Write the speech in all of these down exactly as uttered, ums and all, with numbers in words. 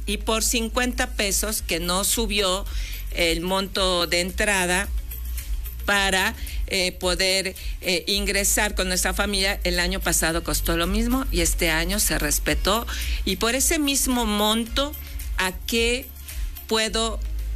y por cincuenta pesos, que no subió el monto de entrada para eh, poder eh, ingresar con nuestra familia. El año pasado costó lo mismo y este año se respetó, y por ese mismo monto, ¿a qué puedo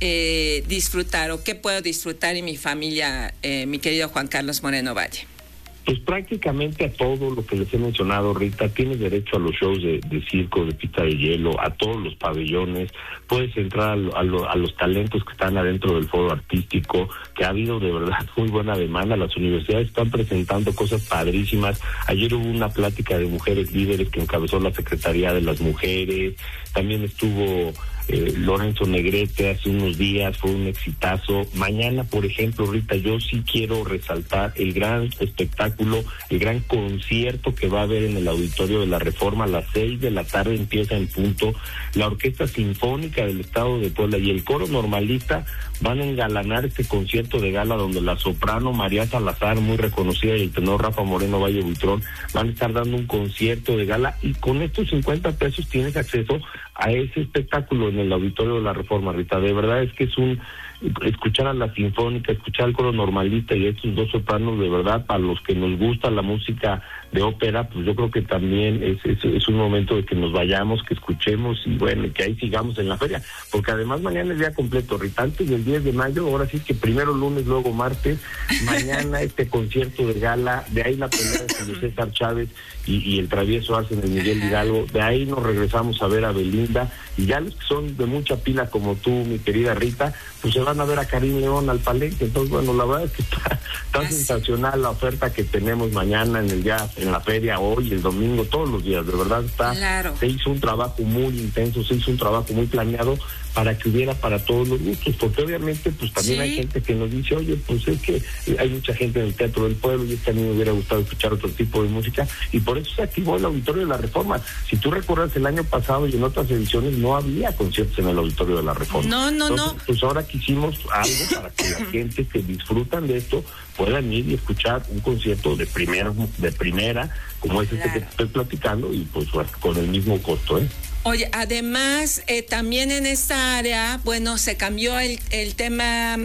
eh, disfrutar o qué puedo disfrutar en mi familia, eh, mi querido Juan Carlos Moreno Valle? Pues prácticamente a todo lo que les he mencionado, Rita. Tienes derecho a los shows de, de circo, de pista de hielo, a todos los pabellones. Puedes entrar a, lo, a, lo, a los talentos que están adentro del foro artístico, que ha habido de verdad muy buena demanda. Las universidades están presentando cosas padrísimas. Ayer hubo una plática de mujeres líderes que encabezó la Secretaría de las Mujeres. También estuvo Eh, Lorenzo Negrete hace unos días, fue un exitazo. Mañana, por ejemplo, Rita, yo sí quiero resaltar el gran espectáculo, el gran concierto que va a haber en el Auditorio de la Reforma. A las seis de la tarde empieza en punto. La Orquesta Sinfónica del Estado de Puebla y el Coro Normalista van a engalanar este concierto de gala, donde la soprano María Salazar, muy reconocida, y el tenor Rafa Moreno Valle Buitrón van a estar dando un concierto de gala, y con estos cincuenta pesos tienes acceso a ese espectáculo en el Auditorio de la Reforma, Rita. De verdad es que es un escuchar a la Sinfónica, escuchar al Coro Normalista y a estos dos sopranos, de verdad, para los que nos gusta la música de ópera, pues yo creo que también es, es, es un momento de que nos vayamos, que escuchemos y bueno, que ahí sigamos en la feria, porque además mañana es día completo, Rita. Antes del diez de mayo, ahora sí que primero lunes, luego martes, mañana este concierto de gala, de ahí la pelea de Julio César Chávez y, y el travieso hacen el Miguel Hidalgo, de ahí nos regresamos a ver a Belinda, y ya los que son de mucha pila como tú, mi querida Rita, pues se van a ver a Karim León al Palenque. Entonces, bueno, la verdad es que está, está sensacional la oferta que tenemos mañana en el día, en la feria, hoy, el domingo, todos los días. De verdad está, claro. Se hizo un trabajo muy intenso, se hizo un trabajo muy planeado para que hubiera para todos los gustos, porque obviamente pues también sí hay gente que nos dice, oye, pues es que hay mucha gente en el Teatro del Pueblo y este a mí me hubiera gustado escuchar otro tipo de música, y por eso se activó el Auditorio de la Reforma. Si tú recuerdas, el año pasado y en otras ediciones no había conciertos en el Auditorio de la Reforma. No, no, Entonces, no. Pues ahora hicimos algo para que la gente que disfrutan de esto puedan ir y escuchar un concierto de primera, de primera, como es este claro. que estoy platicando, y pues con el mismo costo, ¿eh? Oye, además, eh, también en esta área, bueno, se cambió el, el tema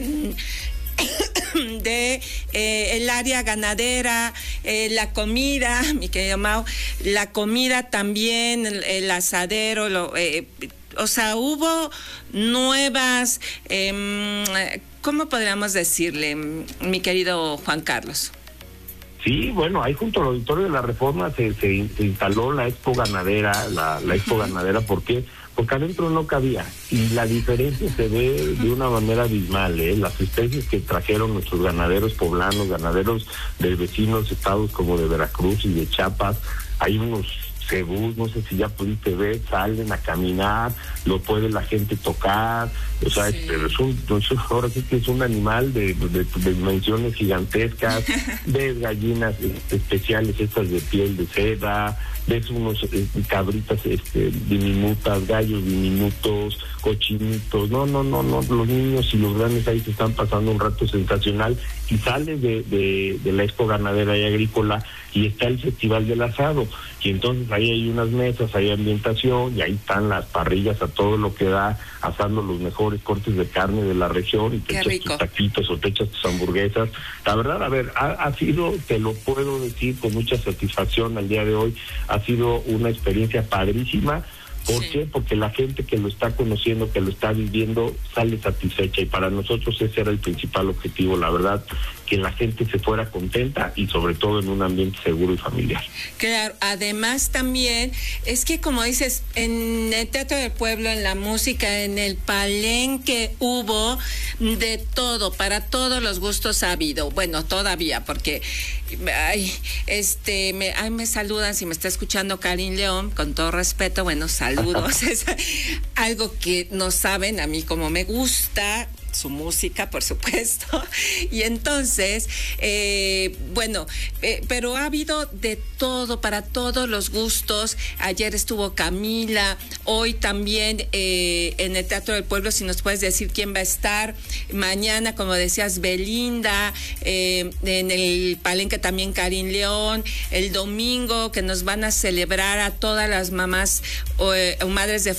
de eh, el área ganadera, eh, la comida, mi querido Mau, la comida también, el, el asadero, lo, eh, o sea, hubo nuevas, eh, ¿cómo podríamos decirle, mi querido Juan Carlos? Sí, bueno, ahí junto al Auditorio de la Reforma se, se, se instaló la Expo Ganadera, la, la Expo Ganadera, ¿por qué? Porque adentro no cabía, y la diferencia se ve de una manera abismal, ¿eh? Las especies que trajeron nuestros ganaderos poblanos, ganaderos de vecinos estados como de Veracruz y de Chiapas, hay unos cebús, no sé si ya pudiste ver, salen a caminar, lo puede la gente tocar, o sea, sí. es, es un, ahora sí que es un animal de, de, de dimensiones gigantescas, ves gallinas especiales estas de piel de seda, ves unos eh, cabritas este, diminutas, gallos diminutos, cochinitos, no, no, no, no, los niños y los grandes ahí se están pasando un rato sensacional, y sales de, de, de la Expo Ganadera y Agrícola y está el Festival del Asado, y entonces ahí hay unas mesas, hay ambientación, y ahí están las parrillas a todo lo que da, asando los mejores cortes de carne de la región, y te Qué echas rico. tus taquitos o te echas tus hamburguesas. La verdad, a ver, ha, ha sido, te lo puedo decir con mucha satisfacción al día de hoy, ha sido una experiencia padrísima. ¿Por sí. qué? Porque la gente que lo está conociendo, que lo está viviendo, sale satisfecha, y para nosotros ese era el principal objetivo, la verdad, que la gente se fuera contenta y sobre todo en un ambiente seguro y familiar. Claro, además también es que, como dices, en el Teatro del Pueblo, en la música, en el Palenque hubo de todo, para todos los gustos ha habido, bueno, todavía, porque ay, este, me, ay, me saludan, si me está escuchando Karim León, con todo respeto, bueno, saludos, es algo que no saben, a mí como me gusta su música, por supuesto, y entonces, eh, bueno, eh, pero ha habido de todo, para todos los gustos. Ayer estuvo Camila, hoy también eh, en el Teatro del Pueblo, si nos puedes decir quién va a estar, mañana, como decías, Belinda, eh, en el Palenque también Karim León, el domingo que nos van a celebrar a todas las mamás o, eh, o madres de